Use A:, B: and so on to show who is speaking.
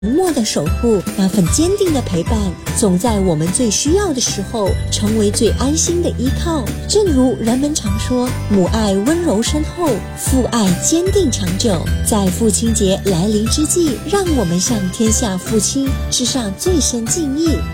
A: 沉默的守护，那份坚定的陪伴，总在我们最需要的时候成为最安心的依靠。正如人们常说，母爱温柔深厚，父爱坚定长久。在父亲节来临之际，让我们向天下父亲致上最深敬意。